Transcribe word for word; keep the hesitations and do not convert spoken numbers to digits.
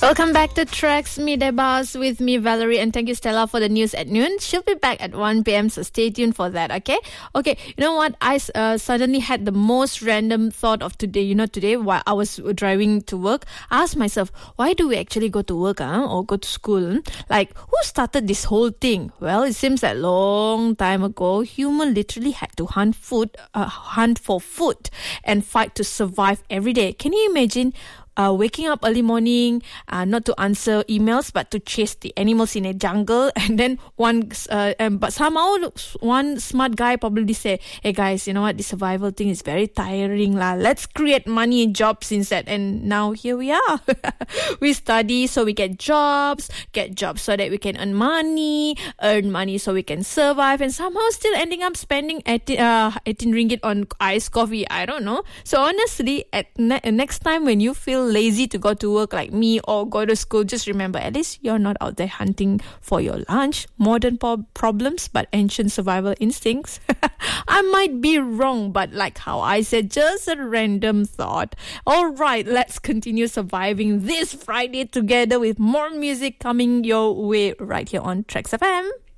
Welcome back to Tracks Midday with me, Valerie, and thank you, Stella, for the news at noon. She'll be back at one p.m, so stay tuned for that, okay? Okay, you know what? I uh, suddenly had the most random thought of today. You know, today, while I was driving to work, I asked myself, why do we actually go to work huh? or go to school? Like, who started this whole thing? Well, it seems that long time ago, human literally had to hunt food, uh, hunt for food and fight to survive every day. Can you imagine? Uh, waking up early morning, uh, not to answer emails, but to chase the animals in a jungle. And then one, uh, um, but somehow one smart guy probably say, hey guys, you know what, the survival thing is very tiring lah. Let's create money and jobs instead. And now here we are. We study so we get jobs, get jobs so that we can earn money, earn money so we can survive, and somehow still ending up spending eighteen, uh, eighteen ringgit on iced coffee. I don't know. So honestly, at ne- next time when you feel lazy to go to work like me or go to school, just remember, at least you're not out there hunting for your lunch, modern po- problems, but ancient survival instincts. I might be wrong, but like how I said, just a random thought. All right, let's continue surviving this Friday together with more music coming your way right here on Tracks F M.